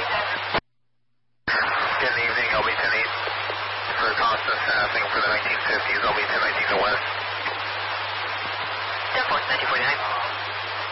Good evening, LB 108. For Costa staffing for the 1950s, LB 1019 to West. 10-4, 1949.